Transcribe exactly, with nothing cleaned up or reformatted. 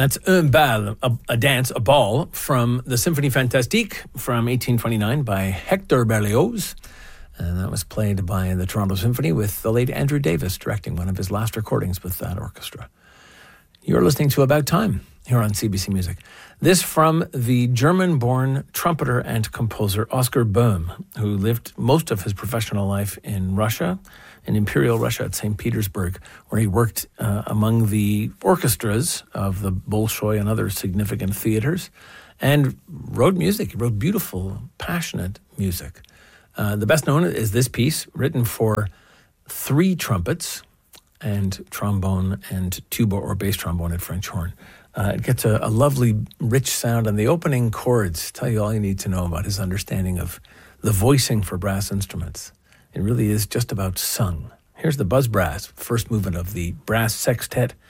That's Un Bal, a, a dance, a ball, from the Symphonie Fantastique from eighteen twenty-nine by Hector Berlioz. And that was played by the Toronto Symphony with the late Andrew Davis directing one of his last recordings with that orchestra. You're listening to About Time here on C B C Music. This from the German-born trumpeter and composer Oscar Böhm, who lived most of his professional life in Russia, in Imperial Russia at Saint Petersburg, where he worked uh, among the orchestras of the Bolshoi and other significant theaters, and wrote music. He wrote beautiful, passionate music. Uh, the best known is this piece, written for three trumpets and trombone and tuba or bass trombone and French horn. Uh, it gets a, a lovely, rich sound, and the opening chords tell you all you need to know about his understanding of the voicing for brass instruments. It really is just about sung. Here's the buzz brass, first movement of the brass sextet